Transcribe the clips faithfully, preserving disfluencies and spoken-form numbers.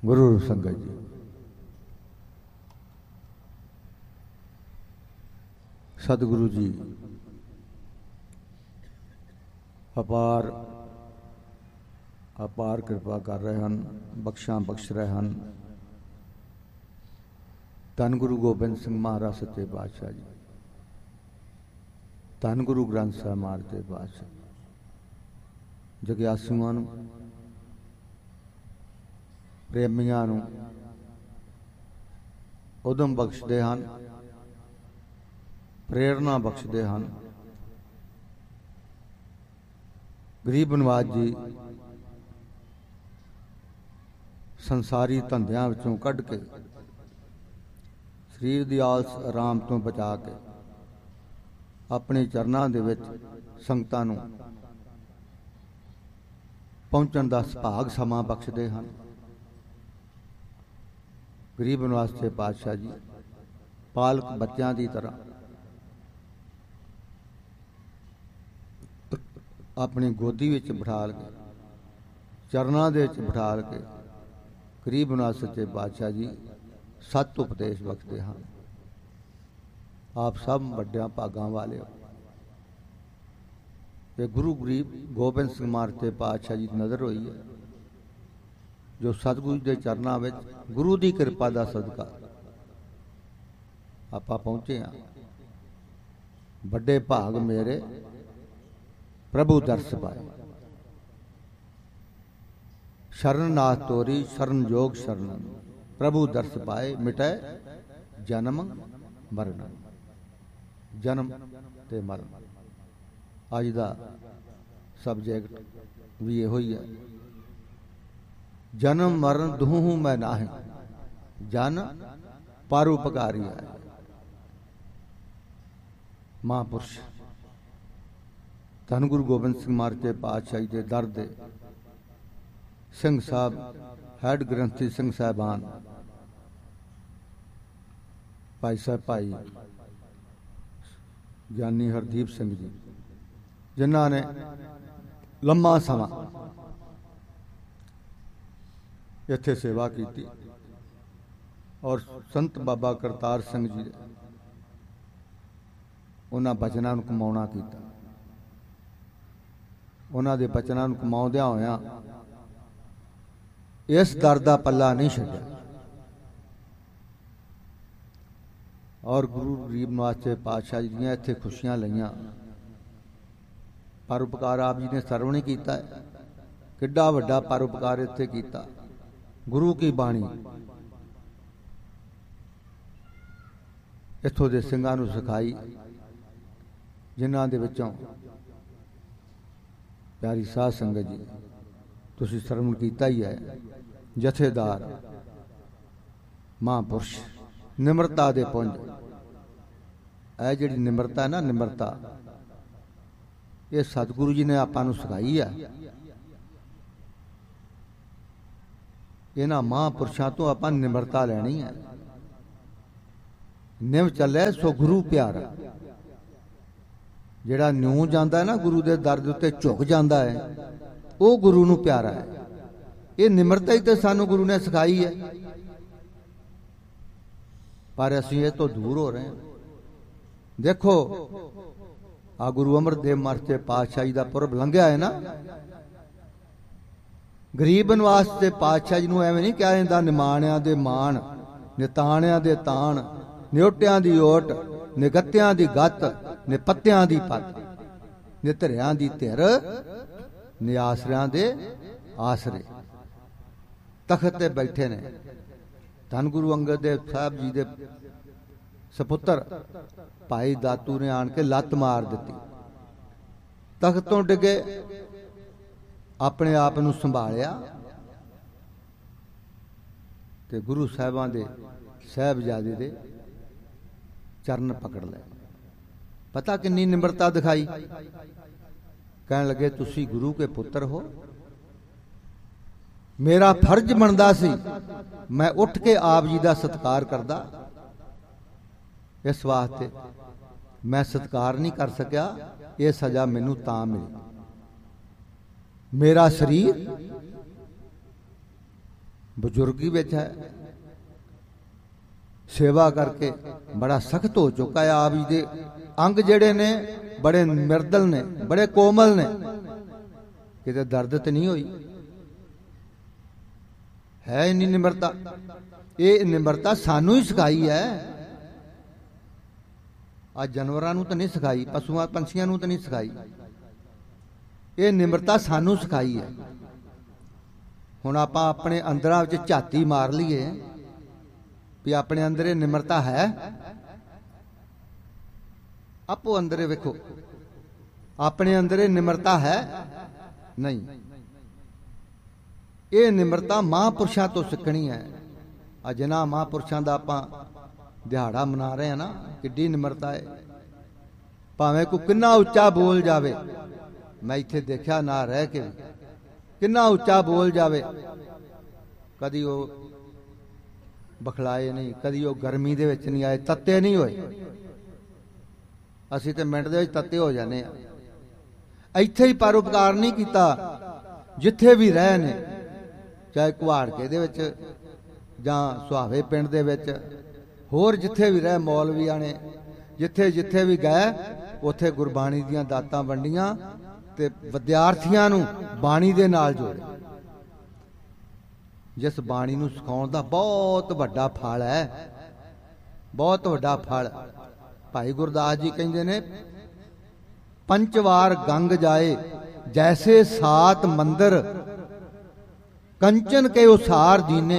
ਗੁਰੂ ਸੰਗਤ ਜੀ, ਸਤਿਗੁਰੂ ਜੀ ਅਪਾਰ ਅਪਾਰ ਕਿਰਪਾ ਕਰ ਰਹੇ ਹਨ, ਬਖਸ਼ਾਂ ਬਖਸ਼ ਰਹੇ ਹਨ। ਧੰਨ ਗੁਰੂ ਗੋਬਿੰਦ ਸਿੰਘ ਮਹਾਰਾਜ ਸੱਚੇ ਪਾਤਸ਼ਾਹ ਜੀ, ਧੰਨ ਗੁਰੂ ਗ੍ਰੰਥ ਸਾਹਿਬ ਮਹਾਰਾਜ ਦੇ ਪਾਤਸ਼ਾਹ ਜਗਿਆਸੂਆਂ ਨੂੰ, ਪ੍ਰੇਮੀਆਂ ਨੂੰ ਉਦਮ ਬਖਸ਼ਦੇ ਹਨ, ਪ੍ਰੇਰਨਾ ਬਖਸ਼ਦੇ ਹਨ। ਗਰੀਬ ਨਵਾਜ ਜੀ ਸੰਸਾਰੀ ਧੰਦਿਆਂ ਵਿੱਚੋਂ ਕੱਢ ਕੇ, ਸਰੀਰ ਦੀ ਆਲਸ ਆਰਾਮ ਤੋਂ ਬਚਾ ਕੇ ਆਪਣੇ ਚਰਨਾਂ ਦੇ ਵਿੱਚ ਸੰਗਤਾਂ ਨੂੰ ਪਹੁੰਚਣ ਦਾ ਸੁਭਾਗ ਸਮਾਂ ਬਖਸ਼ਦੇ ਹਨ। ਗਰੀਬ ਨਿਵਾਸ ਦੇ ਪਾਤਸ਼ਾਹ ਜੀ ਪਾਲਕ ਬੱਚਿਆਂ ਦੀ ਤਰ੍ਹਾਂ ਆਪਣੀ ਗੋਦੀ ਵਿੱਚ ਬਿਠਾ ਕੇ, ਚਰਨਾਂ ਦੇ ਵਿੱਚ ਬਿਠਾ ਕੇ ਗਰੀਬ ਨਿਵਾਸ ਸੱਚੇ ਪਾਤਸ਼ਾਹ ਜੀ ਸੱਤ ਉਪਦੇਸ਼ ਬਖਸ਼ਦੇ ਹਨ। ਆਪ ਸਭ ਵੱਡਿਆਂ ਭਾਗਾਂ ਵਾਲੇ ਹੋ। ਇਹ ਗੁਰੂ ਗਰੀਬ ਗੋਬਿੰਦ ਸਿੰਘ ਮਹਾਰਾਜ ਦੇ ਪਾਤਸ਼ਾਹ ਜੀ ਦੀ ਨਜ਼ਰ ਹੋਈ ਹੈ, ਜੋ ਸਤਿਗੁਰੂ ਦੇ ਚਰਨਾਂ ਵਿੱਚ ਗੁਰੂ ਦੀ ਕਿਰਪਾ ਦਾ ਸਦਕਾ ਆਪਾਂ ਪਹੁੰਚੇ ਹਾਂ। ਵੱਡੇ ਭਾਗ ਮੇਰੇ ਪ੍ਰਭੂ ਦਰਸ ਪਾਏ, ਸ਼ਰਨਨਾਥ ਤੋਰੀ ਸ਼ਰਨ ਜੋਗ ਸ਼ਰਨ, ਪ੍ਰਭੂ ਦਰਸ ਪਾਏ ਮਿਟੈ ਜਨਮ ਮਰਨ। ਜਨਮ ਤੇ ਮਰਨ ਅੱਜ ਦਾ ਸਬਜੈਕਟ ਵੀ ਇਹੋ ਹੀ ਹੈ। ਜਨਮ ਮਰਨ ਦੁਹੂ ਮੈਂ ਨਾਹੀਂ, ਜਨ ਪਰਉਪਕਾਰੀ ਹੈ। ਮਹਾਂਪੁਰਸ਼ ਧੰਨ ਗੁਰੂ ਗੋਬਿੰਦ ਸਿੰਘ ਮਹਾਰਾਜ ਦੇ ਪਾਤਸ਼ਾਹੀ ਦੇ ਦਰ ਦੇ ਸਿੰਘ ਸਾਹਿਬ, ਹੈਡ ਗ੍ਰੰਥੀ ਸਿੰਘ ਸਾਹਿਬਾਨ, ਭਾਈ ਸਾਹਿਬ ਭਾਈ ਗਿਆਨੀ ਹਰਦੀਪ ਸਿੰਘ ਜੀ, ਜਿਨ੍ਹਾਂ ਨੇ ਲੰਮਾ ਸਮਾਂ ਇੱਥੇ ਸੇਵਾ ਕੀਤੀ, ਔਰ ਸੰਤ ਬਾਬਾ ਕਰਤਾਰ ਸਿੰਘ ਜੀ ਉਹਨਾਂ ਬਚਨਾਂ ਨੂੰ ਕਮਾਉਣਾ ਕੀਤਾ। ਉਹਨਾਂ ਦੇ ਬਚਨਾਂ ਨੂੰ ਕਮਾਉਂਦਿਆਂ ਹੋਇਆਂ ਇਸ ਦਰ ਦਾ ਪੱਲਾ ਨਹੀਂ ਛੱਡਿਆ, ਔਰ ਗੁਰੂ ਗਰੀਬ ਨਿਵਾਸ ਦੇ ਪਾਤਸ਼ਾਹ ਜੀ ਦੀਆਂ ਇੱਥੇ ਖੁਸ਼ੀਆਂ ਲਈਆਂ। ਪਰਉਪਕਾਰ ਆਪ ਜੀ ਨੇ ਸਰਵਣ ਹੀ ਕੀਤਾ ਹੈ। ਕਿੱਡਾ ਵੱਡਾ ਪਰਉਪਕਾਰ ਇੱਥੇ ਕੀਤਾ। ਗੁਰੂ ਕੀ ਬਾਣੀ ਇੱਥੋਂ ਦੇ ਸਿੰਘਾਂ ਨੂੰ ਸਿਖਾਈ, ਜਿਨ੍ਹਾਂ ਦੇ ਵਿੱਚੋਂ ਪਿਆਰੀ ਸਾਧ ਸੰਗਤ ਜੀ ਤੁਸੀਂ ਸਰਵਣ ਕੀਤਾ ਹੀ ਹੈ। ਜਥੇਦਾਰ ਮਹਾਂਪੁਰਸ਼ ਨਿਮਰਤਾ ਦੇ ਪੁੰਜ, ਇਹ ਜਿਹੜੀ ਨਿਮਰਤਾ ਹੈ ਨਾ, ਨਿਮਰਤਾ ਇਹ ਸਤਿਗੁਰੂ ਜੀ ਨੇ ਆਪਾਂ ਨੂੰ ਸਿਖਾਈ ਹੈ। ਇਹਨਾਂ ਮਹਾਂਪੁਰਸ਼ਾਂ ਤੋਂ ਆਪਾਂ ਨਿਮਰਤਾ ਲੈਣੀ ਹੈ। ਨਿਵ ਚੱਲੇ ਸੋ ਗੁਰੂ ਪਿਆਰਾ। ਜਿਹੜਾ ਨਿਉ ਜਾਂਦਾ ਹੈ ਨਾ ਗੁਰੂ ਦੇ ਦਰ ਦੇ ਉੱਤੇ ਝੁਕ ਜਾਂਦਾ ਹੈ, ਉਹ ਗੁਰੂ ਨੂੰ ਪਿਆਰਾ ਹੈ। ਇਹ ਨਿਮਰਤਾ ਹੀ ਤੇ ਸਾਨੂੰ ਗੁਰੂ ਨੇ ਸਿਖਾਈ ਹੈ, ਪਰ ਅਸੀਂ ਇਹ ਤੋਂ ਦੂਰ ਹੋ ਰਹੇ ਹਾਂ। ਦੇਖੋ ਆ ਗੁਰੂ ਅਮਰਦੇਵ ਮਹਾਰਾਜ ਦੇ ਪਾਤਸ਼ਾਹੀ ਦਾ ਪੁਰਬ ਲੰਘਿਆ ਹੈ ਨਾ, ਗਰੀਬ ਨਿਵਾਸ ਦੇ ਪਾਤਸ਼ਾਹ ਜੀ ਨੂੰ ਐਵੇਂ ਨਹੀਂ ਕਿਹਾ ਜਾਂਦਾ ਨਿਮਾਣਿਆਂ ਦੇ ਮਾਣ, ਨਿਤਾਣਿਆਂ ਦੇ ਤਾਣ, ਨਿਉਟਿਆਂ ਦੀ ਓਟ, ਨਿਗੱਤਿਆਂ ਦੀ ਗੱਤ, ਨਿਪੱਤਿਆਂ ਦੀ ਪੱਤ, ਨਿਧਰਿਆਂ ਦੀ ਧਿਰ, ਨਿਆਸਰਿਆਂ ਦੇ ਆਸਰੇ। ਤਖਤ ਤੇ ਬੈਠੇ ਨੇ। ਧੰਨ ਗੁਰੂ ਅੰਗਦ ਦੇਵ ਸਾਹਿਬ ਜੀ ਦੇ ਸਪੁੱਤਰ ਭਾਈ ਦਾਤੂ ਨੇ ਆਣ ਕੇ ਲੱਤ ਮਾਰ ਦਿੱਤੀ, ਤਖਤ ਤੋਂ ਡਿੱਗੇ, ਆਪਣੇ ਆਪ ਨੂੰ ਸੰਭਾਲਿਆ ਤੇ ਗੁਰੂ ਸਾਹਿਬਾਂ ਦੇ ਸਾਹਿਬਜ਼ਾਦੇ ਦੇ ਚਰਨ ਪਕੜ ਲਏ। ਪਤਾ ਕਿੰਨੀ ਨਿਮਰਤਾ ਦਿਖਾਈ। ਕਹਿਣ ਲੱਗੇ ਤੁਸੀਂ ਗੁਰੂ ਕੇ ਪੁੱਤਰ ਹੋ, ਮੇਰਾ ਫਰਜ਼ ਬਣਦਾ ਸੀ ਮੈਂ ਉੱਠ ਕੇ ਆਪ ਜੀ ਦਾ ਸਤਿਕਾਰ ਕਰਦਾ, ਇਸ ਵਾਸਤੇ ਮੈਂ ਸਤਿਕਾਰ ਨਹੀਂ ਕਰ ਸਕਿਆ, ਇਹ ਸਜ਼ਾ ਮੈਨੂੰ ਤਾਂ ਮਿਲੀ। ਮੇਰਾ ਸਰੀਰ ਬਜ਼ੁਰਗੀ ਵਿੱਚ ਹੈ, ਸੇਵਾ ਕਰਕੇ ਬੜਾ ਸਖਤ ਹੋ ਚੁੱਕਾ ਹੈ। ਆਪ ਜੀ ਦੇ ਅੰਗ ਜਿਹੜੇ ਨੇ ਬੜੇ ਮਿਰਦਲ ਨੇ, ਬੜੇ ਕੋਮਲ ਨੇ, ਕਿਤੇ ਦਰਦ ਤੇ ਨਹੀਂ ਹੋਈ ਹੈ। ਇੰਨੀ ਨਿਮਰਤਾ, ਇਹ ਨਿਮਰਤਾ ਸਾਨੂੰ ਹੀ ਸਿਖਾਈ ਹੈ। ਆ ਜਾਨਵਰਾਂ ਨੂੰ ਤਾਂ ਨਹੀਂ ਸਿਖਾਈ, ਪਸ਼ੂਆਂ ਪੰਛੀਆਂ ਨੂੰ ਤਾਂ ਨਹੀਂ ਸਿਖਾਈ, ਇਹ ਨਿਮਰਤਾ ਸਾਨੂੰ ਸਿਖਾਈ ਹੈ। ਹੁਣ ਆਪਾਂ ਆਪਣੇ ਅੰਦਰਾਂ ਵਿੱਚ ਝਾਤੀ ਮਾਰ ਲਈਏ ਵੀ ਆਪਣੇ ਅੰਦਰ ਇਹ ਨਿਮਰਤਾ ਹੈ। ਆਪੋ ਅੰਦਰ ਵੇਖੋ, ਆਪਣੇ ਅੰਦਰ ਇਹ ਨਿਮਰਤਾ ਹੈ? ਨਹੀਂ। ਇਹ ਨਿਮਰਤਾ ਮਹਾਂਪੁਰਸ਼ਾਂ ਤੋਂ ਸਿੱਖਣੀ ਹੈ। ਆ ਜਿਨ੍ਹਾਂ ਮਹਾਂਪੁਰਸ਼ਾਂ ਦਾ ਆਪਾਂ ਦਿਹਾੜਾ ਮਨਾ ਰਹੇ ਹਾਂ ਨਾ, ਕਿੱਡੀ ਨਿਮਰਤਾ ਹੈ। ਭਾਵੇਂ ਕੋਈ ਕਿੰਨਾ ਉੱਚਾ ਬੋਲ ਜਾਵੇ, ਮੈਂ ਇੱਥੇ ਦੇਖਿਆ ਨਾ ਰਹਿ ਕੇ, ਕਿੰਨਾ ਉੱਚਾ ਬੋਲ ਜਾਵੇ, ਕਦੀ ਉਹ ਬਖਲਾਏ ਨਹੀਂ, ਕਦੀ ਉਹ ਗਰਮੀ ਦੇ ਵਿੱਚ ਨਹੀਂ ਆਏ, ਤੱਤੇ ਨਹੀਂ ਹੋਏ। ਅਸੀਂ ਤੇ ਮਿੰਟ ਦੇ ਵਿੱਚ ਤੱਤੇ ਹੋ ਜਾਂਦੇ ਆ। ਇੱਥੇ ਹੀ ਪਰਉਪਕਾਰ ਨਹੀਂ ਕੀਤਾ, ਜਿੱਥੇ ਵੀ ਰਹੇ ਨੇ, ਚਾਹੇ ਕੁਹਾੜਕੇ ਦੇ ਵਿੱਚ ਜਾਂ ਸੁਹਾਵੇ ਪਿੰਡ ਦੇ ਵਿੱਚ, ਹੋਰ ਜਿੱਥੇ ਵੀ ਰਹੇ, ਮੌਲਵੀਆਂ ਨੇ ਜਿੱਥੇ ਜਿੱਥੇ ਵੀ ਗਏ, ਉੱਥੇ ਗੁਰਬਾਣੀ ਦੀਆਂ ਦਾਤਾਂ ਵੰਡੀਆਂ ਤੇ ਵਿਦਿਆਰਥੀਆਂ ਨੂੰ ਬਾਣੀ ਦੇ ਨਾਲ ਜੋੜੇ। ਜਿਸ ਬਾਣੀ ਨੂੰ ਸਿਖਾਉਣ ਦਾ ਬਹੁਤ ਵੱਡਾ ਫਲ ਹੈ, ਬਹੁਤ ਵੱਡਾ ਫਲ। ਭਾਈ ਗੁਰਦਾਸ ਜੀ ਕਹਿੰਦੇ ਨੇ, ਪੰਚਵਾਰ ਗੰਗ ਜਾਏ ਜੈਸੇ ਸਾਤ ਮੰਦਰ, ਕੰਚਨ ਕੇ ਉਸਾਰ ਦੀਨੇ,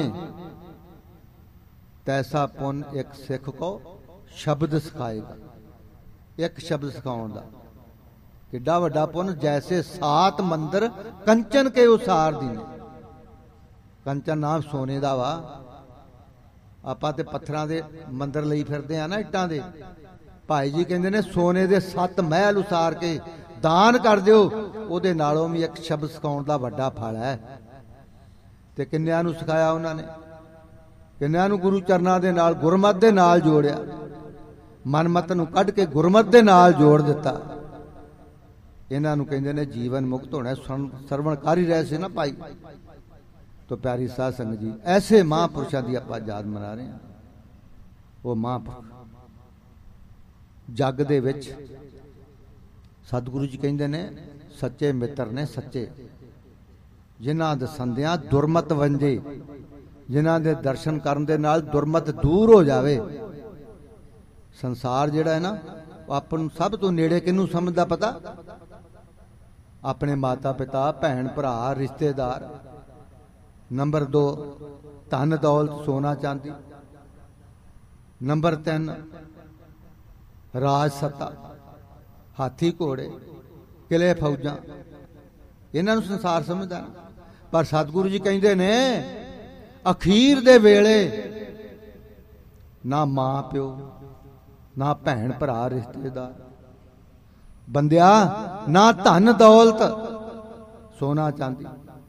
ਤੈਸਾ ਪੁੰਨ ਇੱਕ ਸਿੱਖ ਕੋ ਸ਼ਬਦ ਸਿਖਾਏਗਾ। ਇੱਕ ਸ਼ਬਦ ਸਿਖਾਉਣ ਦਾ ਕਿੱਡਾ ਵੱਡਾ ਪੁੰਨ। ਜੈਸੇ ਸਾਤ ਮੰਦਰ ਕੰਚਨ ਕੇ ਉਸਾਰ ਦੀਨੇ। ਕੰਚਨ ਨਾਮ ਸੋਨੇ ਦਾ ਵਾ। ਆਪਾਂ ਤੇ ਪੱਥਰਾਂ ਦੇ ਮੰਦਰ ਲਈ ਫਿਰਦੇ ਆ ਨਾ, ਇੱਟਾਂ ਦੇ। ਭਾਈ ਜੀ ਕਹਿੰਦੇ ਨੇ, ਸੋਨੇ ਦੇ ਸੱਤ ਮਹਿਲ ਉਸਾਰ ਕੇ ਦਾਨ ਕਰ ਦਿਓ, ਉਹਦੇ ਨਾਲੋਂ ਵੀ ਇੱਕ ਸ਼ਬਦ ਸਿਖਾਉਣ ਦਾ ਵੱਡਾ ਫਲ ਹੈ। ਤੇ ਕਿੰਨਿਆਂ ਨੂੰ ਸਿਖਾਇਆ ਉਹਨਾਂ ਨੇ, ਕਿੰਨਿਆਂ ਨੂੰ ਗੁਰੂ ਚਰਨਾਂ ਦੇ ਨਾਲ, ਗੁਰਮਤ ਦੇ ਨਾਲ ਜੋੜਿਆ। ਮਨਮਤ ਨੂੰ ਕੱਢ ਕੇ ਗੁਰਮਤ ਦੇ ਨਾਲ ਜੋੜ ਦਿੱਤਾ। ਇਹਨਾਂ ਨੂੰ ਕਹਿੰਦੇ ਨੇ ਜੀਵਨ ਮੁਕਤ ਹੋਣਾ। ਸਰਵਣ ਕਰ ਹੀ ਰਹੇ ਸੀ ਨਾ ਭਾਈ। ਤੋ ਪਿਆਰੀ ਸਾਧ ਸੰਗਤ ਜੀ, ਐਸੇ ਮਹਾਂਪੁਰਸ਼ਾਂ ਦੀ ਆਪਾਂ ਯਾਦ ਮਨਾ ਰਹੇ ਹਾਂ। ਉਹ ਮਹਾਂਪੁਰਖ ਜੱਗ ਦੇ ਵਿੱਚ, ਸਤਿਗੁਰੂ ਜੀ ਕਹਿੰਦੇ ਨੇ, ਸੱਚੇ ਮਿੱਤਰ ਨੇ, ਸੱਚੇ, ਜਿਨ੍ਹਾਂ ਦੇ ਸੰਦਿਆਂ ਦੁਰਮਤ ਵੰਜੇ, ਜਿਨ੍ਹਾਂ ਦੇ ਦਰਸ਼ਨ ਕਰਨ ਦੇ ਨਾਲ ਦੁਰਮਤ ਦੂਰ ਹੋ ਜਾਵੇ। ਸੰਸਾਰ ਜਿਹੜਾ ਹੈ ਨਾ, ਉਹ ਆਪਾਂ ਨੂੰ ਸਭ ਤੋਂ ਨੇੜੇ ਕਿਹਨੂੰ ਸਮਝਦਾ ਪਤਾ? ਆਪਣੇ ਮਾਤਾ ਪਿਤਾ, ਭੈਣ ਭਰਾ, ਰਿਸ਼ਤੇਦਾਰ। ਨੰਬਰ ਦੋ, ਧਨ ਦੌਲਤ, ਸੋਨਾ ਚਾਂਦੀ। ਨੰਬਰ ਤਿੰਨ, ਰਾਜ ਸੱਤਾ, ਹਾਥੀ ਘੋੜੇ, ਕਿਲੇ ਫੌਜਾਂ। ਇਹਨਾਂ ਨੂੰ ਸੰਸਾਰ ਸਮਝਦਾ ਨਾ। ਪਰ ਸਤਿਗੁਰੂ ਜੀ ਕਹਿੰਦੇ ਨੇ, ਅਖੀਰ ਦੇ ਵੇਲੇ ਨਾ ਮਾਂ ਪਿਓ, ਨਾ ਭੈਣ ਭਰਾ, ਰਿਸ਼ਤੇਦਾਰ, ਬੰਦਿਆ, ਨਾ ਧਨ ਦੌਲਤ, ਸੋਨਾ ਚਾਂਦੀ,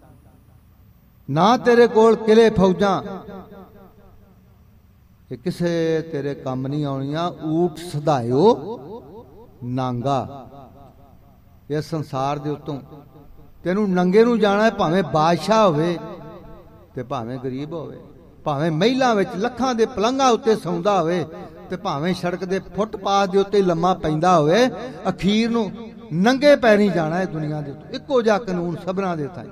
ਨਾ ਤੇਰੇ ਕੋਲ ਕਿਲੇ ਫੌਜਾਂ, ਇਹ ਕਿਸੇ ਤੇਰੇ ਕੰਮ ਨਹੀਂ ਆਉਣੀਆਂ। ਊਠ ਸਧਾਇਓ ਨਾਂਗਾ। ਇਸ ਸੰਸਾਰ ਦੇ ਉੱਤੋਂ ਤੈਨੂੰ ਨੰਗੇ ਨੂੰ ਜਾਣਾ ਹੈ, ਭਾਵੇਂ ਬਾਦਸ਼ਾਹ ਹੋਵੇ ਤੇ ਭਾਵੇਂ ਗਰੀਬ ਹੋਵੇ, ਭਾਵੇਂ ਮਹਿਲਾਂ ਵਿੱਚ ਲੱਖਾਂ ਦੇ ਪਲੰਘਾਂ ਉੱਤੇ ਸੌਂਦਾ ਹੋਵੇ ਤੇ ਭਾਵੇਂ ਸੜਕ ਦੇ ਫੁੱਟਪਾਥ ਦੇ ਉੱਤੇ ਲੰਮਾ ਪੈਂਦਾ ਹੋਵੇ, ਅਖੀਰ ਨੂੰ ਨੰਗੇ ਪੈਰੀਂ ਜਾਣਾ ਹੈ ਦੁਨੀਆ ਦੇ ਉੱਤੇ। ਇੱਕੋ ਜਿਹਾ ਕਾਨੂੰਨ ਸਭਨਾਂ ਦੇ ਤਾਈਂ,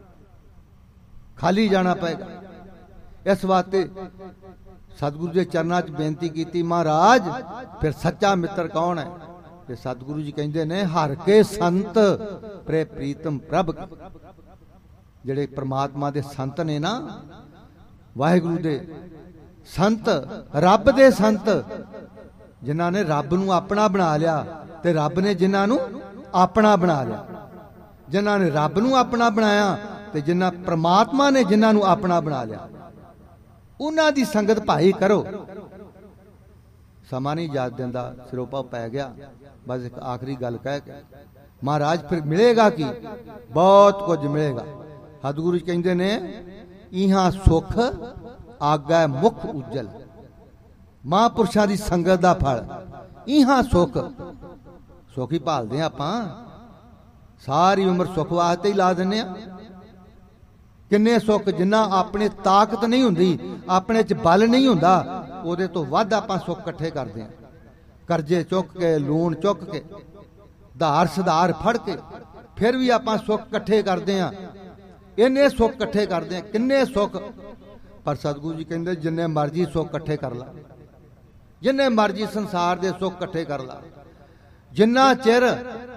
ਖਾਲੀ ਜਾਣਾ ਪਏਗਾ। ਇਸ ਵਾਸਤੇ ਸਤਿਗੁਰੂ ਦੇ ਚਰਨਾਂ 'ਚ ਬੇਨਤੀ ਕੀਤੀ, ਮਹਾਰਾਜ ਫਿਰ ਸੱਚਾ ਮਿੱਤਰ ਕੌਣ ਹੈ? ਤੇ ਸਤਿਗੁਰੂ ਜੀ ਕਹਿੰਦੇ ਨੇ, ਹਰ ਕੇ ਸੰਤ ਪ੍ਰੇ ਪ੍ਰੀਤਮ ਪ੍ਰਭ। ਜਿਹੜੇ ਪ੍ਰਮਾਤਮਾ ਦੇ ਸੰਤ ਨੇ ਨਾ, ਵਾਹਿਗੁਰੂ ਦੇ ਸੰਤ, ਰੱਬ ਦੇ ਸੰਤ, ਜਿਨ੍ਹਾਂ ਨੇ ਰੱਬ ਨੂੰ ਆਪਣਾ ਬਣਾ ਲਿਆ, ਤੇ ਰੱਬ ਨੇ ਜਿਨ੍ਹਾਂ ਨੂੰ ਆਪਣਾ ਬਣਾ ਲਿਆ। ਜਿਨ੍ਹਾਂ ਨੇ ਰੱਬ ਨੂੰ ਆਪਣਾ ਬਣਾਇਆ ਤੇ ਜਿਨ੍ਹਾਂ ਪ੍ਰਮਾਤਮਾ ਨੇ ਜਿਨ੍ਹਾਂ ਨੂੰ ਆਪਣਾ ਬਣਾ ਲਿਆ, ਉਹਨਾਂ ਦੀ ਸੰਗਤ ਭਾਈ ਕਰੋ। ਸਮਾਂ ਨਹੀਂ ਯਾਦ ਦਿੰਦਾ, ਸਿਰੋਪਾ ਪੈ ਗਿਆ। ਬਸ ਇੱਕ ਆਖਰੀ ਗੱਲ ਕਹਿ ਕੇ, ਮਹਾਰਾਜ ਫਿਰ ਮਿਲੇਗਾ ਕੀ? ਬਹੁਤ ਕੁਝ ਮਿਲੇਗਾ। ਸਤਿਗੁਰੂ ਜੀ ਕਹਿੰਦੇ ਨੇ, ਇਹਾਂ ਸੁਖ ਆਗੈ ਮੁਖ ਉਜਲ। ਮਹਾਂਪੁਰਸ਼ਾਂ ਦੀ ਸੰਗਤ ਦਾ ਫਲ ਇਹਾਂ ਸੁਖ। ਸੁਖ ਹੀ ਭਾਲਦੇ ਆ ਆਪਾਂ, ਸਾਰੀ ਉਮਰ ਸੁਖ ਵਾਸਤੇ ਹੀ ਲਾ ਦਿੰਨੇ ਆ। ਕਿੰਨੇ ਸੁੱਖ ਜਿੰਨਾ ਆਪਣੇ ਤਾਕਤ ਨਹੀਂ ਹੁੰਦੀ, ਆਪਣੇ 'ਚ ਬਲ ਨਹੀਂ ਹੁੰਦਾ, ਉਹਦੇ ਤੋਂ ਵੱਧ ਆਪਾਂ ਸੁੱਖ ਇਕੱਠੇ ਕਰਦੇ ਹਾਂ। ਕਰਜ਼ੇ ਚੁੱਕ ਕੇ, ਲੂਣ ਚੁੱਕ ਕੇ, ਧਾਰ ਸੁਧਾਰ ਫੜ ਕੇ, ਫਿਰ ਵੀ ਆਪਾਂ ਸੁੱਖ ਇਕੱਠੇ ਕਰਦੇ ਹਾਂ। ਇੰਨੇ ਸੁੱਖ ਇਕੱਠੇ ਕਰਦੇ ਹਾਂ, ਕਿੰਨੇ ਸੁੱਖ। ਪਰ ਸਤਿਗੁਰੂ ਜੀ ਕਹਿੰਦੇ ਜਿੰਨੇ ਮਰਜ਼ੀ ਸੁੱਖ ਇਕੱਠੇ ਕਰ ਲਾ, ਜਿੰਨੇ ਮਰਜ਼ੀ ਸੰਸਾਰ ਦੇ ਸੁੱਖ ਇਕੱਠੇ ਕਰ ਲਾ, ਜਿੰਨਾ ਚਿਰ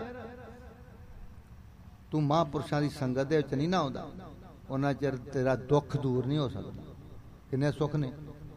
ਤੂੰ ਮਹਾਂਪੁਰਸ਼ਾਂ ਦੀ ਸੰਗਤ ਦੇ ਵਿੱਚ ਨਹੀਂ ਨਾ ਆਉਂਦਾ, ਉਹਨਾਂ ਚਿਰ ਤੇਰਾ ਦੁੱਖ ਦੂਰ ਨਹੀਂ ਹੋ ਸਕਦਾ। ਕਿੰਨੇ ਸੁੱਖ ਨੇ।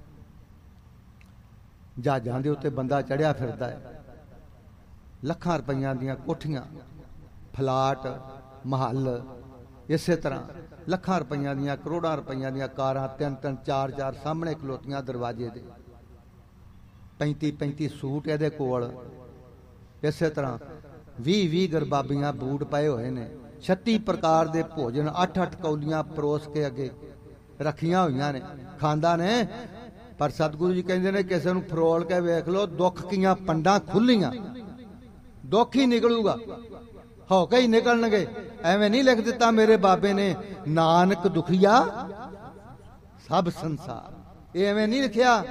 ਜਹਾਜ਼ਾਂ ਦੇ ਉੱਤੇ ਬੰਦਾ ਚੜਿਆ ਫਿਰਦਾ ਹੈ, ਲੱਖਾਂ ਰੁਪਈਆਂ ਦੀਆਂ ਕੋਠੀਆਂ, ਫਲਾਟ, ਮਹੱਲ, ਇਸੇ ਤਰ੍ਹਾਂ ਲੱਖਾਂ ਰੁਪਈਆਂ ਦੀਆਂ, ਕਰੋੜਾਂ ਰੁਪਈਆਂ ਦੀਆਂ ਕਾਰਾਂ, ਤਿੰਨ ਤਿੰਨ ਚਾਰ ਚਾਰ ਸਾਹਮਣੇ ਖਲੋਤੀਆਂ ਦਰਵਾਜ਼ੇ ਦੇ, ਪੈਂਤੀ ਪੈਂਤੀ ਸੂਟ ਇਹਦੇ ਕੋਲ, ਇਸੇ ਤਰ੍ਹਾਂ ਵੀਹ ਵੀਹ ਗਰਬਾਬੀਆਂ ਬੂਟ ਪਏ ਹੋਏ ਨੇ, ਛੱਤੀ ਪ੍ਰਕਾਰ ਦੇ ਭੋਜਨ, ਅੱਠ ਅੱਠ ਕੌਲੀਆਂ ਪਰੋਸ ਕੇ ਅੱਗੇ ਰੱਖੀਆਂ ਹੋਈਆਂ ਨੇ, ਖਾਂਦਾ ਨੇ। ਪਰ ਸਤਿਗੁਰੂ ਜੀ ਕਹਿੰਦੇ ਨੇ ਕਿਸੇ ਨੂੰ ਫਰੋਲ ਕੇ ਵੇਖ ਲਓ, ਦੁੱਖ ਕੀਆਂ ਪੰਡਾਂ ਖੁੱਲੀਆਂ, ਦੁੱਖ ਹੀ ਨਿਕਲੂਗਾ, ਹੋ ਕੇ ਹੀ ਨਿਕਲਣਗੇ। ਐਵੇਂ ਨਹੀਂ ਲਿਖ ਦਿੱਤਾ ਮੇਰੇ ਬਾਬੇ ਨੇ, ਨਾਨਕ ਦੁਖੀਆ ਸਭ ਸੰਸਾਰ, ਇਹ ਐਵੇਂ ਨਹੀਂ ਲਿਖਿਆ।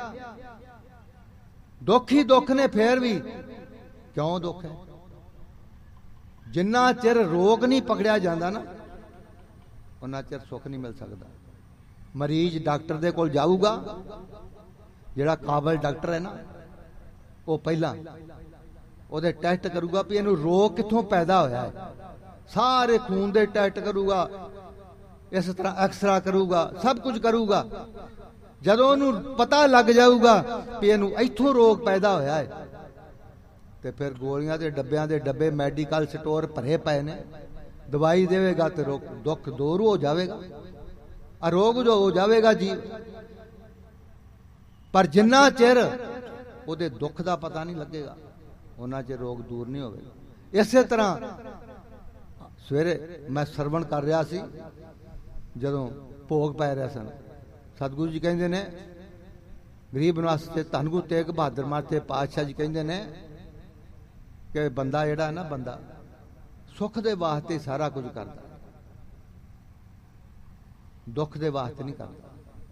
ਦੁੱਖ ਹੀ ਦੁੱਖ ਨੇ। ਫੇਰ ਵੀ ਕਿਉਂ ਦੁੱਖ ਹੈ? ਜਿੰਨਾ ਚਿਰ ਰੋਗ ਨਹੀਂ ਪਕੜਿਆ ਜਾਂਦਾ ਨਾ, ਉਹਨਾਂ ਚਿਰ ਸੁੱਖ ਨਹੀਂ ਮਿਲ ਸਕਦਾ। ਮਰੀਜ਼ ਡਾਕਟਰ ਦੇ ਕੋਲ ਜਾਊਗਾ, ਜਿਹੜਾ ਕਾਬਲ ਡਾਕਟਰ ਹੈ ਨਾ, ਉਹ ਪਹਿਲਾਂ ਉਹਦੇ ਟੈਸਟ ਕਰੂਗਾ ਵੀ ਇਹਨੂੰ ਰੋਗ ਕਿੱਥੋਂ ਪੈਦਾ ਹੋਇਆ ਹੈ, ਸਾਰੇ ਖੂਨ ਦੇ ਟੈਸਟ ਕਰੂਗਾ, ਇਸ ਤਰ੍ਹਾਂ ਐਕਸਰਾ ਕਰੂਗਾ, ਸਭ ਕੁਝ ਕਰੂਗਾ। ਜਦੋਂ ਉਹਨੂੰ ਪਤਾ ਲੱਗ ਜਾਊਗਾ ਵੀ ਇਹਨੂੰ ਇੱਥੋਂ ਰੋਗ ਪੈਦਾ ਹੋਇਆ ਹੈ, ਤੇ ਫਿਰ ਗੋਲੀਆਂ ਦੇ ਡੱਬਿਆਂ ਦੇ ਡੱਬੇ ਮੈਡੀਕਲ ਸਟੋਰ ਭਰੇ ਪਏ ਨੇ, ਦਵਾਈ ਦੇਵੇਗਾ ਤੇ ਦੁੱਖ ਦੂਰ ਹੋ ਜਾਵੇਗਾ, ਅਰੋਗ ਜੋ ਹੋ ਜਾਵੇਗਾ ਜੀ। ਪਰ ਜਿੰਨਾ ਚਿਰ ਉਹਦੇ ਦੁੱਖ ਦਾ ਪਤਾ ਨਹੀਂ ਲੱਗੇਗਾ, ਉਹਨਾਂ ਚਿਰ ਰੋਗ ਦੂਰ ਨਹੀਂ ਹੋਵੇਗਾ। ਇਸੇ ਤਰ੍ਹਾਂ ਸਵੇਰੇ ਮੈਂ ਸਰਵਣ ਕਰ ਰਿਹਾ ਸੀ, ਜਦੋਂ ਭੋਗ ਪੈ ਰਿਹਾ ਸਨ, ਸਤਿਗੁਰੂ ਜੀ ਕਹਿੰਦੇ ਨੇ, ਗਰੀਬ ਨਿਵਾਸ ਤੇ ਧੰਨ ਗੁਰੂ ਤੇਗ ਬਹਾਦਰ ਮਹਾਰਾਜ ਤੇ ਪਾਤਸ਼ਾਹ ਜੀ ਕਹਿੰਦੇ ਨੇ ਕਿ ਬੰਦਾ ਜਿਹੜਾ ਹੈ ਨਾ, ਬੰਦਾ ਸੁੱਖ ਦੇ ਵਾਸਤੇ ਸਾਰਾ ਕੁਝ ਕਰਦਾ, ਦੁੱਖ ਦੇ ਵਾਸਤੇ ਨਹੀਂ ਕਰਦਾ।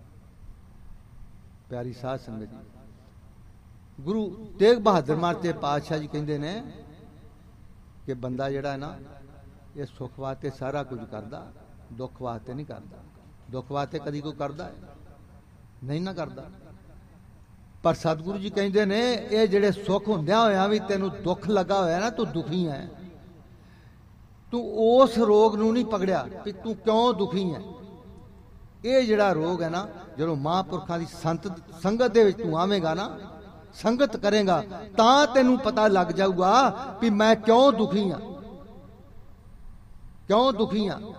ਪਿਆਰੀ ਸਾਧ ਸੰਗਤ ਜੀ, ਗੁਰੂ ਤੇਗ ਬਹਾਦਰ ਮਹਾਰਾਜ ਤੇ ਪਾਤਸ਼ਾਹ ਜੀ ਕਹਿੰਦੇ ਨੇ ਕਿ ਬੰਦਾ ਜਿਹੜਾ ਹੈ ਨਾ, ਇਹ ਸੁੱਖ ਵਾਸਤੇ ਸਾਰਾ ਕੁਝ ਕਰਦਾ, ਦੁੱਖ ਵਾਸਤੇ ਨਹੀਂ ਕਰਦਾ। ਦੁੱਖ ਵਾਸਤੇ ਕਦੀ ਕੋਈ ਕਰਦਾ ਹੈ? ਨਹੀਂ ਨਾ ਕਰਦਾ। ਪਰ ਸਤਿਗੁਰੂ ਜੀ ਕਹਿੰਦੇ ਨੇ, ਇਹ ਜਿਹੜੇ ਸੁੱਖ ਹੁੰਦਿਆਂ ਹੋਇਆਂ ਵੀ ਤੈਨੂੰ ਦੁੱਖ ਲੱਗਾ ਹੋਇਆ ਨਾ, ਤੂੰ ਦੁਖੀ ਹੈ, ਤੂੰ ਉਸ ਰੋਗ ਨੂੰ ਨਹੀਂ ਪਕੜਿਆ ਕਿ ਤੂੰ ਕਿਉਂ ਦੁਖੀ ਹੈ। ਇਹ ਜਿਹੜਾ ਰੋਗ ਹੈ ਨਾ, ਜਦੋਂ ਮਹਾਂਪੁਰਖਾਂ ਦੀ ਸੰਤ ਸੰਗਤ ਦੇ ਵਿੱਚ ਤੂੰ ਆਵੇਂਗਾ ਨਾ, ਸੰਗਤ ਕਰੇਗਾ, ਤਾਂ ਤੈਨੂੰ ਪਤਾ ਲੱਗ ਜਾਊਗਾ ਵੀ ਮੈਂ ਕਿਉਂ ਦੁਖੀ ਹਾਂ, ਕਿਉਂ ਦੁਖੀ ਹਾਂ।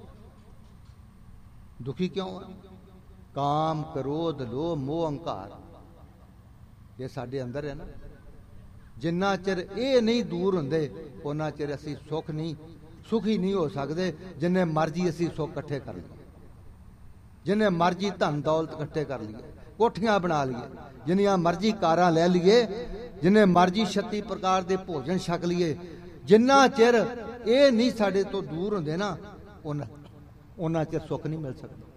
ਦੁਖੀ ਕਿਉਂ ਹੈ? ਕਾਮ, ਕ੍ਰੋਧ, ਲੋਭ, ਮੋਹ, ਅਹੰਕਾਰ, ਇਹ ਸਾਡੇ ਅੰਦਰ ਹੈ ਨਾ। ਜਿੰਨਾ ਚਿਰ ਇਹ ਨਹੀਂ ਦੂਰ ਹੁੰਦੇ, ਉਹਨਾਂ ਚਿਰ ਅਸੀਂ ਸੁੱਖ ਨਹੀਂ, ਸੁਖੀ ਨਹੀਂ ਹੋ ਸਕਦੇ। ਜਿੰਨੇ ਮਰਜ਼ੀ ਅਸੀਂ ਸੁੱਖ ਇਕੱਠੇ ਕਰ ਲਈਏ, ਜਿੰਨੇ ਮਰਜ਼ੀ ਧਨ ਦੌਲਤ ਇਕੱਠੇ ਕਰ ਲਈਏ, ਕੋਠੀਆਂ ਬਣਾ ਲਈਏ, ਜਿੰਨੀਆਂ ਮਰਜ਼ੀ ਕਾਰਾਂ ਲੈ ਲਈਏ, ਜਿੰਨੇ ਮਰਜ਼ੀ ਛੱਤੀ ਪ੍ਰਕਾਰ ਦੇ ਭੋਜਨ ਛਕ ਲਈਏ, ਜਿੰਨਾ ਚਿਰ ਇਹ ਨਹੀਂ ਸਾਡੇ ਤੋਂ ਦੂਰ ਹੁੰਦੇ ਨਾ, ਉਹਨਾਂ ਉਹਨਾਂ ਚਿਰ ਸੁੱਖ ਨਹੀਂ ਮਿਲ ਸਕਦਾ।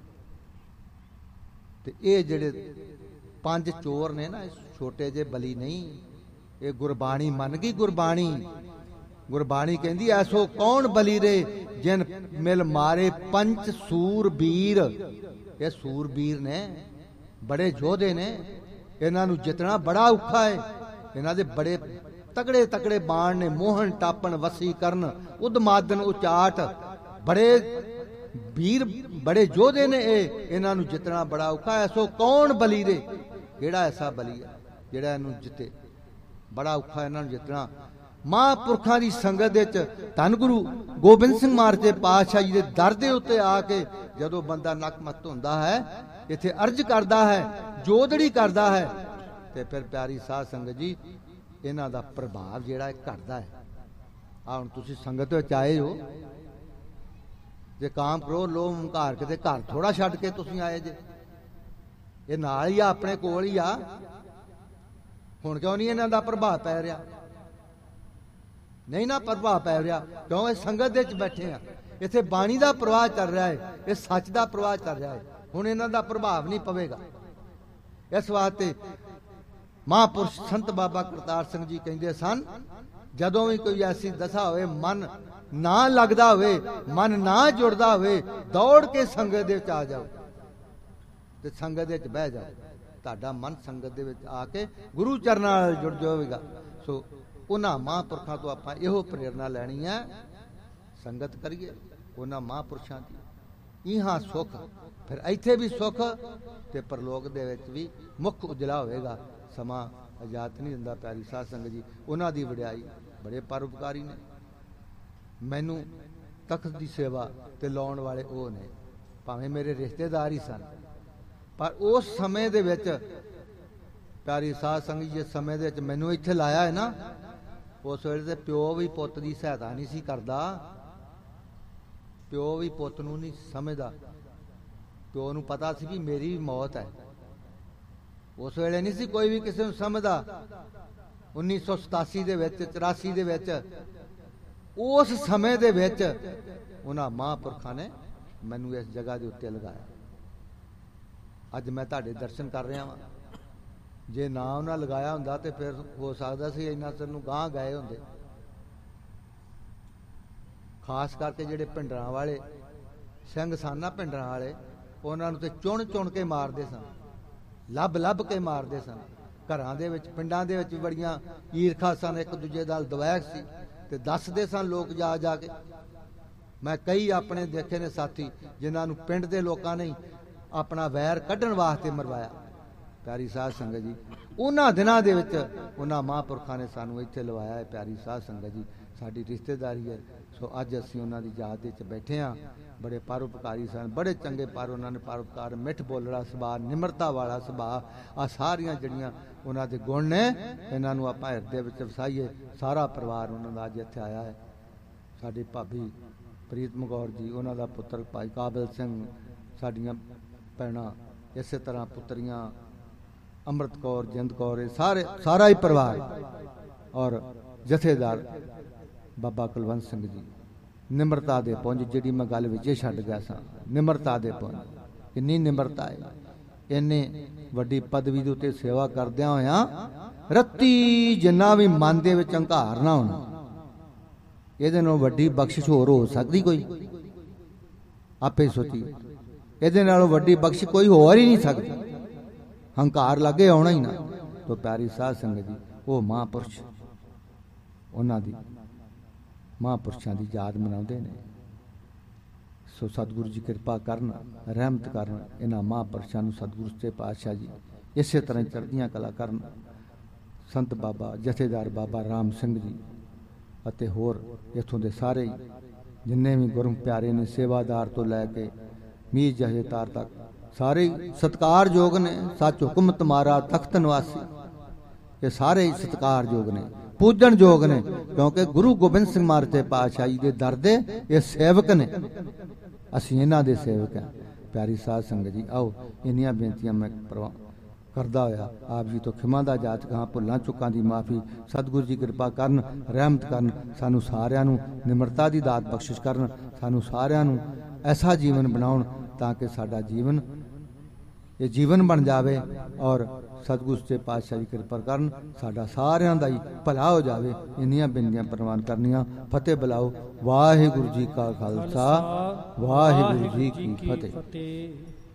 ਤੇ ਇਹ ਜਿਹੜੇ ਪੰਜ ਚੋਰ ਨੇ ਨਾ, ਛੋਟੇ ਜਿਹੇ ਬਲੀ ਨਹੀਂ, ਇਹ ਗੁਰਬਾਣੀ ਮੰਨ ਗਈ। ਗੁਰਬਾਣੀ ਗੁਰਬਾਣੀ ਕਹਿੰਦੀ, ਐਸੋ ਕੌਣ ਬਲੀ ਰੇ ਜਿਨ ਮਿਲ ਮਾਰੇ ਪੰਚ ਸੂਰਬੀਰ। ਇਹ ਸੂਰਬੀਰ ਨੇ, ਬੜੇ ਯੋਧੇ ਨੇ, ਇਹਨਾਂ ਨੂੰ ਜਿੱਤਣਾ ਬੜਾ ਔਖਾ ਹੈ। ਇਹਨਾਂ ਦੇ ਬੜੇ ਤਕੜੇ ਤਕੜੇ ਬਾਣ ਨੇ, ਮੋਹਨ ਟਾਪਣ, ਵਸੀ ਕਰਨ, ਉਦਮਾਦਨ, ਉਚਾਟ, ਬੜੇ ਵੀਰ, ਬੜੇ ਯੋਧੇ ਨੇ। ਇਹ ਇਹਨਾਂ ਨੂੰ ਜਿੱਤਣਾ ਬੜਾ ਔਖਾ। ਐਸੋ ਕੌਣ ਬਲੀ ਰੇ, ਕਿਹੜਾ ਐਸਾ ਬਲੀ ਹੈ ਜਿਹੜਾ ਇਹਨੂੰ ਜਿੱਤੇ? ਬੜਾ ਔਖਾ ਇਹਨਾਂ ਨੂੰ ਜਿੱਤਣਾ। ਮਹਾਂਪੁਰਖਾਂ ਦੀ ਸੰਗਤ ਵਿੱਚ ਧੰਨ ਗੁਰੂ ਗੋਬਿੰਦ ਸਿੰਘ ਮਹਾਰਾਜ ਦੇ ਪਾਤਸ਼ਾਹ ਜੀ ਦੇ ਦਰ ਦੇ ਉੱਤੇ ਆ ਕੇ ਜਦੋਂ ਬੰਦਾ ਨਕਮਤ ਹੁੰਦਾ ਹੈ, ਇੱਥੇ ਅਰਜ਼ ਕਰਦਾ ਹੈ, ਜੋਦੜੀ ਕਰਦਾ ਹੈ, ਤੇ ਫਿਰ ਪਿਆਰੀ ਸਾਧ ਸੰਗਤ ਜੀ, ਇਹਨਾਂ ਦਾ ਪ੍ਰਭਾਵ ਜਿਹੜਾ ਘਟਦਾ ਹੈ। ਆ ਹੁਣ ਤੁਸੀਂ ਸੰਗਤ ਵਿੱਚ ਆਏ ਹੋ, ਜੇ ਕਾਮ ਕਰੋ ਲੋਭ ਹੰਕਾਰ, ਕਿਤੇ ਘਰ ਥੋੜਾ ਛੱਡ ਕੇ ਤੁਸੀਂ ਆਏ ਜੇ, ਇਹ ਨਾਲ ਹੀ ਆ, ਆਪਣੇ ਕੋਲ ਹੀ ਆ। ਹੁਣ ਕਿਉਂ ਨਹੀਂ ਇਹਨਾਂ ਦਾ ਪ੍ਰਭਾਵ ਪੈ ਰਿਹਾ? ਨਹੀਂ ਨਾ ਪ੍ਰਭਾਵ ਪੈ ਰਿਹਾ, ਕਿਉਂ? ਇਹ ਸੰਗਤ ਦੇ ਵਿੱਚ ਬੈਠੇ ਆ, ਇੱਥੇ ਬਾਣੀ ਦਾ ਪ੍ਰਵਾਹ ਚੱਲ ਰਿਹਾ ਹੈ, ਇਹ ਸੱਚ ਦਾ ਪ੍ਰਵਾਹ ਚੱਲ ਰਿਹਾ ਹੈ। ਹੁਣ ਇਹਨਾਂ ਦਾ ਪ੍ਰਭਾਵ ਨਹੀਂ ਪਵੇਗਾ। ਇਸ ਵਾਸਤੇ ਮਹਾਂਪੁਰਸ਼ ਸੰਤ ਬਾਬਾ ਕਰਤਾਰ ਸਿੰਘ ਜੀ ਕਹਿੰਦੇ ਸਨ, ਜਦੋਂ ਵੀ ਕੋਈ ਐਸੀ ਦਸ਼ਾ ਹੋਵੇ, ਮਨ ਨਾ ਲੱਗਦਾ ਹੋਵੇ, ਮਨ ਨਾ ਜੁੜਦਾ ਹੋਵੇ, ਦੌੜ ਕੇ ਸੰਗਤ ਦੇ ਵਿੱਚ ਆ ਜਾਓ ਤੇ ਸੰਗਤ ਦੇ ਵਿੱਚ ਬਹਿ ਜਾਓ। ਤੁਹਾਡਾ ਮਨ ਸੰਗਤ ਦੇ ਵਿੱਚ ਆ ਕੇ ਗੁਰੂ ਚਰਨਾਂ ਨਾਲ ਜੁੜ ਜਾਵੇਗਾ। ਸੋ ਉਹਨਾਂ ਮਹਾਂਪੁਰਖਾਂ ਤੋਂ ਆਪਾਂ ਇਹੋ ਪ੍ਰੇਰਨਾ ਲੈਣੀ ਹੈ, ਸੰਗਤ ਕਰੀਏ ਉਹਨਾਂ ਮਹਾਂਪੁਰਸ਼ਾਂ ਦੀ। ਇਹਾਂ ਸੁੱਖ, ਫਿਰ ਇੱਥੇ ਵੀ ਸੁੱਖ ਤੇ ਪਰਲੋਕ ਦੇ ਵਿੱਚ ਵੀ ਮੁੱਖ ਉਜਲਾ ਹੋਵੇਗਾ। ਸਮਾਂ ਇਜਾਜ਼ਤ ਨਹੀਂ ਦਿੰਦਾ। ਪਿਆਰੀ ਸਾਧ ਸੰਗਤ ਜੀ, ਉਹਨਾਂ ਦੀ ਵਡਿਆਈ, ਬੜੇ ਪਰਉਪਕਾਰੀ ਨੇ। ਮੈਨੂੰ ਤਖਤ ਦੀ ਸੇਵਾ ਤੇ ਲਾਉਣ ਵਾਲੇ ਉਹ ਨੇ, ਭਾਵੇਂ ਮੇਰੇ ਰਿਸ਼ਤੇਦਾਰ ਹੀ ਸਨ, ਪਰ ਉਸ ਸਮੇਂ ਦੇ ਵਿੱਚ ਪਿਆਰੀ ਸਾਧ ਸੰਗਤ ਜੀ, ਜਿਸ ਸਮੇਂ ਦੇ ਵਿੱਚ ਮੈਨੂੰ ਇੱਥੇ ਲਾਇਆ ਹੈ ਨਾ, ਉਸ ਵੇਲੇ ਤੇ ਪਿਓ ਵੀ ਪੁੱਤ ਦੀ ਸਹਾਇਤਾ ਨਹੀਂ ਸੀ ਕਰਦਾ। ਪਿਓ ਵੀ ਪੁੱਤ ਨੂੰ ਨਹੀਂ ਸਮਝਦਾ। ਪਿਓ ਨੂੰ ਪਤਾ ਸੀ ਵੀ ਮੇਰੀ ਵੀ ਮੌਤ ਹੈ। ਉਸ ਵੇਲੇ ਨਹੀਂ ਸੀ ਕੋਈ ਵੀ ਕਿਸੇ ਨੂੰ ਸਮਝਦਾ। ਉੱਨੀ ਸੌ ਸਤਾਸੀ ਦੇ ਵਿੱਚ, ਚੁਰਾਸੀ ਦੇ ਵਿੱਚ, ਉਸ ਸਮੇਂ ਦੇ ਵਿੱਚ ਉਹਨਾਂ ਮਹਾਂਪੁਰਖਾਂ ਨੇ ਮੈਨੂੰ ਇਸ ਜਗ੍ਹਾ ਦੇ ਉੱਤੇ ਲਗਾਇਆ। ਅੱਜ ਮੈਂ ਤੁਹਾਡੇ ਦਰਸ਼ਨ ਕਰ ਰਿਹਾ ਵਾਂ। ਜੇ ਨਾ ਉਹਨਾਂ ਲਗਾਇਆ ਹੁੰਦਾ ਤੇ ਫਿਰ ਹੋ ਸਕਦਾ ਸੀ ਇੰਨਾ ਚਿਰ ਨੂੰ ਗਾਂਹ ਗਏ ਹੁੰਦੇ। ਖਾਸ ਕਰਕੇ ਜਿਹੜੇ ਭਿੰਡਰਾਂ ਵਾਲੇ ਸਿੰਘ ਸਨ ਨਾ, ਭਿੰਡਰਾਂ ਵਾਲੇ, ਉਹਨਾਂ ਨੂੰ ਤੇ ਚੁਣ ਚੁਣ ਕੇ ਮਾਰਦੇ ਸਨ, ਲੱਭ ਲੱਭ ਕੇ ਮਾਰਦੇ ਸਨ। ਘਰਾਂ ਦੇ ਵਿੱਚ, ਪਿੰਡਾਂ ਦੇ ਵਿੱਚ ਬੜੀਆਂ ਈਰਖਾ ਸਨ, ਇੱਕ ਦੂਜੇ ਨਾਲ ਦਵੈਕ ਸੀ ਤੇ ਦੱਸਦੇ ਸਨ ਲੋਕ ਜਾ ਜਾ ਕੇ। ਮੈਂ ਕਈ ਆਪਣੇ ਦੇਖੇ ਨੇ ਸਾਥੀ ਜਿਨ੍ਹਾਂ ਨੂੰ ਪਿੰਡ ਦੇ ਲੋਕਾਂ ਨੇ ਆਪਣਾ ਵੈਰ ਕੱਢਣ ਵਾਸਤੇ ਮਰਵਾਇਆ। ਪਿਆਰੀ ਸਾਧ ਸੰਗਤ ਜੀ, ਉਹਨਾਂ ਦਿਨਾਂ ਦੇ ਵਿੱਚ ਉਹਨਾਂ ਮਹਾਂਪੁਰਖਾਂ ਨੇ ਸਾਨੂੰ ਇੱਥੇ ਲਵਾਇਆ ਹੈ। ਪਿਆਰੀ ਸਾਧ ਸੰਗਤ ਜੀ, ਸਾਡੀ ਰਿਸ਼ਤੇਦਾਰੀ ਹੈ। ਸੋ ਅੱਜ ਅਸੀਂ ਉਹਨਾਂ ਦੀ ਯਾਦ ਵਿੱਚ ਬੈਠੇ ਹਾਂ। ਬੜੇ ਪਰਉਪਕਾਰੀ ਸਨ, ਬੜੇ ਚੰਗੇ ਪਰ ਉਹਨਾਂ ਨੇ ਪਰਉਪਕਾਰ, ਮਿੱਠ ਬੋਲੜਾ ਸੁਭਾਅ, ਨਿਮਰਤਾ ਵਾਲਾ ਸੁਭਾਅ, ਆ ਸਾਰੀਆਂ ਜਿਹੜੀਆਂ ਉਹਨਾਂ ਦੇ ਗੁਣ ਨੇ, ਇਹਨਾਂ ਨੂੰ ਆਪਾਂ ਹਿਰਦੇ ਵਿੱਚ ਵਸਾਈਏ। ਸਾਰਾ ਪਰਿਵਾਰ ਉਹਨਾਂ ਦਾ ਅੱਜ ਇੱਥੇ ਆਇਆ ਹੈ। ਸਾਡੀ ਭਾਬੀ ਪ੍ਰੀਤਮ ਕੌਰ ਜੀ, ਉਹਨਾਂ ਦਾ ਪੁੱਤਰ ਭਾਈ ਕਾਬਲ ਸਿੰਘ, ਸਾਡੀਆਂ ਭੈਣਾਂ, ਇਸੇ ਤਰ੍ਹਾਂ ਪੁੱਤਰੀਆਂ ਅੰਮ੍ਰਿਤ ਕੌਰ, ਜਿੰਦ ਕੌਰ, ਇਹ ਸਾਰੇ ਸਾਰਾ ਹੀ ਪਰਿਵਾਰ, ਔਰ ਜਥੇਦਾਰ ਬਾਬਾ ਕੁਲਵੰਤ ਸਿੰਘ ਜੀ। ਨਿਮਰਤਾ ਦੇ ਪੁੰਜ, ਜਿਹੜੀ ਮੈਂ ਗੱਲ ਵਿੱਚ ਛੱਡ ਗਿਆ ਸਾਂ, ਨਿਮਰਤਾ ਦੇ ਪੁੰਜ। ਕਿੰਨੀ ਨਿਮਰਤਾ ਹੈ। ਇੰਨੇ ਵੱਡੀ ਪਦਵੀ ਦੇ ਉੱਤੇ ਸੇਵਾ ਕਰਦਿਆਂ ਹੋਇਆਂ ਰੱਤੀ ਜਿੰਨਾ ਵੀ ਮਨ ਦੇ ਵਿੱਚ ਹੰਕਾਰ ਨਾ ਹੋਣਾ, ਇਹਦੇ ਨਾਲੋਂ ਵੱਡੀ ਬਖਸ਼ਿਸ਼ ਹੋਰ ਹੋ ਸਕਦੀ ਕੋਈ? ਆਪੇ ਸੋਚੀ, ਇਹਦੇ ਨਾਲੋਂ ਵੱਡੀ ਬਖਸ਼ ਕੋਈ ਹੋਰ ਹੀ ਨਹੀਂ ਸਕਦੀ। ਹੰਕਾਰ ਲੱਗੇ ਆਉਣਾ ਹੀ ਨਾ। ਤੋ ਪਿਆਰੀ ਸਾਧ ਸੰਗਤ ਜੀ, ਉਹ ਮਹਾਂਪੁਰਸ਼, ਉਹਨਾਂ ਦੀ ਮਹਾਂਪੁਰਸ਼ਾਂ ਦੀ ਯਾਦ ਮਨਾਉਂਦੇ ਨੇ। ਸੋ ਸਤਿਗੁਰੂ ਜੀ ਕਿਰਪਾ ਕਰਨ, ਰਹਿਮਤ ਕਰਨ ਇਹਨਾਂ ਮਹਾਂਪੁਰਸ਼ਾਂ ਨੂੰ। ਸਤਿਗੁਰੂ ਸੱਚੇ ਪਾਤਸ਼ਾਹ ਜੀ ਇਸੇ ਤਰ੍ਹਾਂ ਚੜ੍ਹਦੀਆਂ ਕਲਾ ਕਰਨ। ਸੰਤ ਬਾਬਾ ਜਥੇਦਾਰ ਬਾਬਾ ਰਾਮ ਸਿੰਘ ਜੀ ਅਤੇ ਹੋਰ ਇੱਥੋਂ ਦੇ ਸਾਰੇ ਜਿੰਨੇ ਵੀ ਗੁਰੂ ਪਿਆਰੇ ਨੇ, ਸੇਵਾਦਾਰ ਤੋਂ ਲੈ ਕੇ ਮੀਰ ਜਥੇਦਾਰ ਤੱਕ, ਸਾਰੇ ਸਤਿਕਾਰਯੋਗ ਨੇ। ਸੱਚ ਹੁਕਮ ਤੁਮਾਰਾ ਤਖਤ ਨਿਵਾਸੀ, ਇਹ ਸਾਰੇ ਸਤਿਕਾਰਯੋਗ ਨੇ, ਪੂਜਣਯੋਗ ਨੇ, ਕਿਉਂਕਿ ਗੁਰੂ ਗੋਬਿੰਦ ਸਿੰਘ ਮਹਾਰਾਜ ਦੇ ਪਾਤਸ਼ਾਹੀ ਦੇ ਦਰ ਦੇ ਇਹ ਸੇਵਕ ਨੇ। ਅਸੀਂ ਇਹਨਾਂ ਦੇ ਸੇਵਕ ਹਾਂ। ਪਿਆਰੀ ਸਾਧ ਸੰਗਤ ਜੀ, ਆਓ ਇੰਨੀਆਂ ਬੇਨਤੀਆਂ ਮੈਂ ਕਰਦਾ ਹੋਇਆ ਆਪ ਜੀ ਤੋਂ ਖਿਮਾ ਦਾ ਜਾਚਕ ਹਾਂ। ਭੁੱਲਾਂ ਚੁੱਕਾਂ ਦੀ ਮਾਫੀ। ਸਤਿਗੁਰੂ ਜੀ ਕਿਰਪਾ ਕਰਨ, ਰਹਿਮਤ ਕਰਨ, ਸਾਨੂੰ ਸਾਰਿਆਂ ਨੂੰ ਨਿਮਰਤਾ ਦੀ ਦਾਤ ਬਖਸ਼ਿਸ਼ ਕਰਨ, ਸਾਨੂੰ ਸਾਰਿਆਂ ਨੂੰ ਐਸਾ ਜੀਵਨ ਬਣਾਉਣ ਤਾਂ ਕਿ ਸਾਡਾ ਜੀਵਨ ਇਹ ਜੀਵਨ ਬਣ ਜਾਵੇ, ਔਰ ਸਤਿਗੁਰੂ ਸੱਚੇ ਪਾਤਸ਼ਾਹ ਜੀ ਕਿਰਪਾ ਕਰਨ, ਸਾਡਾ ਸਾਰਿਆਂ ਦਾ ਹੀ ਭਲਾ ਹੋ ਜਾਵੇ। ਇੰਨੀਆਂ ਬੇਨਤੀਆਂ ਪ੍ਰਵਾਨ ਕਰਨੀਆਂ। ਫਤਿਹ ਬੁਲਾਓ। ਵਾਹਿਗੁਰੂ ਜੀ ਕਾ ਖਾਲਸਾ, ਵਾਹਿਗੁਰੂ ਜੀ ਕੀ ਫਤਿਹ।